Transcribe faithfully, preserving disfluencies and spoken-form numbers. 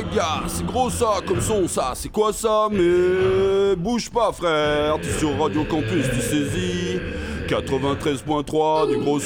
Ouais gars, c'est gros ça comme son ça, c'est quoi ça? Mais bouge pas frère, t'es sur Radio Campus, tu saisis quatre-vingt-treize point trois du gros